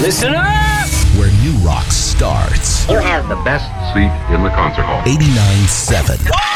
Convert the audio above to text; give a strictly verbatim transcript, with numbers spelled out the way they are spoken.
Listen up! Where new rock starts. You have the best seat in the concert hall. eighty-nine point seven